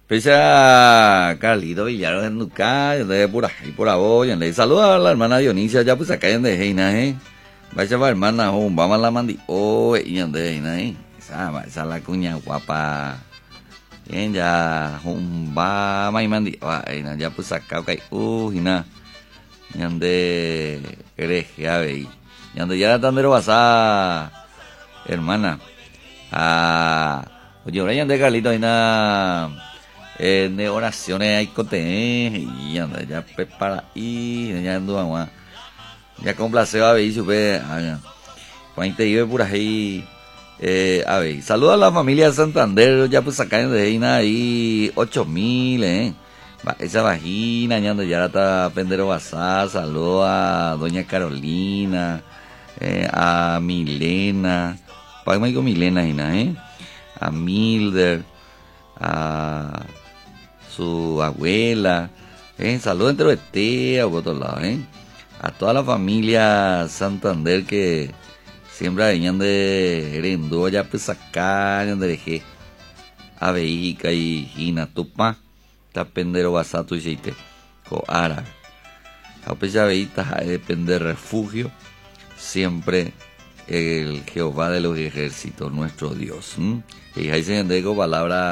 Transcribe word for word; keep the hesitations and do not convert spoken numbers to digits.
Pese a Carlito Villar en Nuca, de por ahí, por ahí, y le saluda a la hermana Dionisia, ya pues acá en de Heina, eh. Vaya va hermana, un vamos a la mandi, oh, y en de Heina, eh. Esa, esa la cuña guapa. Bien, ya, un va, mai mandi, va, ya pues acá, ok, uh, y nada. Yande, hereje, a ver, yande ya tandero basa, hermana. Ah, oye, ahora yande Carlito Heina. Eh, de oraciones hay cote y anda ya prepara y ya ando agua ya complace a ver supe cuando te iba por ahí eh, a ver saluda a la familia de Santander ya pues sacan de ahí nada ahí ocho mil eh Va, esa vagina ya anda ya está pendero basada saluda a doña Carolina eh, a Milena para me digo Milena y nada eh a Milder a su abuela, ¿eh? Saludos entre los tíos por otro lado, ¿eh? A toda la familia Santander que siempre venían de Herendó, ya pues acá, donde dejé a Vejica y Gina Tupa, tapendero basato y seite, co árabe. A pesar de depender refugio, siempre el Jehová de los ejércitos, nuestro Dios. ¿m? Y ahí se entiende con palabra